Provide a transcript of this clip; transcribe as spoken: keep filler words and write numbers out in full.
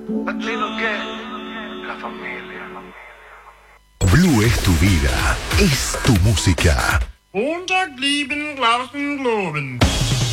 ¿Sino qué? La familia. Blue es tu vida, es tu música. Montag lieben Glauben globen.